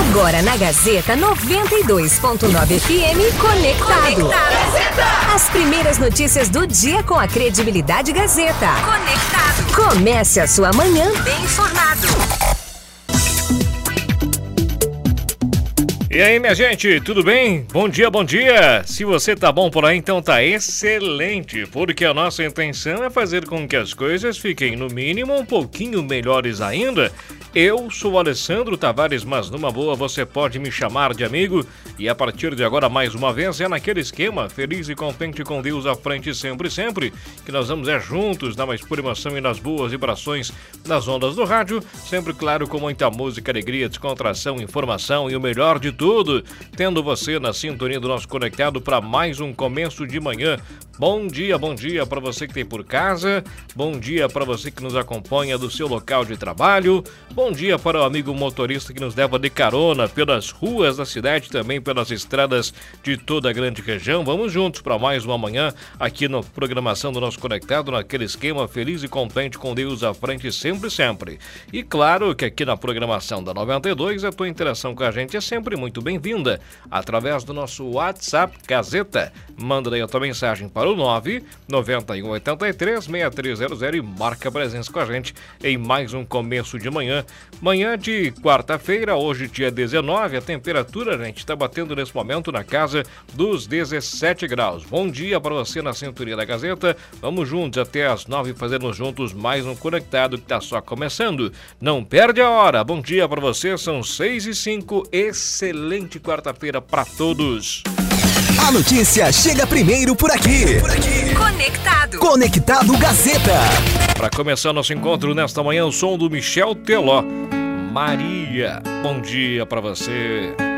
Agora na Gazeta 92.9 FM Conectado. As primeiras notícias do dia com a credibilidade Gazeta. Conectado. Comece a sua manhã bem informado. E aí, minha gente, tudo bem? Bom dia, bom dia! Se você tá bom por aí, então tá excelente, porque a nossa intenção é fazer com que as coisas fiquem, no mínimo, um pouquinho melhores ainda. Eu sou o Alessandro Tavares, mas numa boa você pode me chamar de amigo. E a partir de agora, mais uma vez, é naquele esquema, feliz e contente com Deus à frente sempre, sempre, que nós vamos juntos na mais pura emoção e nas boas vibrações nas ondas do rádio, sempre claro com muita música, alegria, descontração, informação e o melhor de tudo, tendo você na sintonia do nosso Conectado para mais um começo de manhã. Bom dia para você que tem por casa, bom dia para você que nos acompanha do seu local de trabalho, bom dia para o amigo motorista que nos leva de carona pelas ruas da cidade, também pelas estradas de toda a grande região. Vamos juntos para mais uma manhã aqui na programação do nosso Conectado, naquele esquema feliz e contente com Deus à frente sempre, sempre. E claro que aqui na programação da 92 a tua interação com a gente é sempre muito bem-vinda, através do nosso WhatsApp Gazeta. Manda daí a tua mensagem para o 991836300 e marca presença com a gente em mais um começo de manhã. Manhã de quarta-feira, hoje dia 19, a temperatura, gente, está batendo nesse momento na casa dos 17 graus. Bom dia para você na sintonia da Gazeta. Vamos juntos até as 9 fazendo juntos mais um Conectado que está só começando. Não perde a hora. Bom dia para você, são 6h05. Excelente quarta-feira para todos. A notícia chega primeiro por aqui. Conectado Gazeta. Para começar nosso encontro nesta manhã, o som do Michel Teló. Maria, bom dia para você.